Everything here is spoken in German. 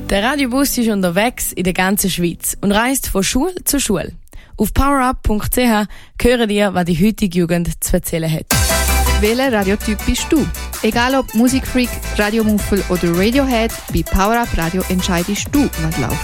Der Radiobus ist unterwegs in der ganzen Schweiz und reist von Schule zu Schule. Auf powerup.ch hören dir, was die heutige Jugend zu erzählen hat. Welcher Radiotyp bist du? Egal ob Musikfreak, Radiomuffel oder Radiohead, bei Power Up Radio entscheidest du, was läuft.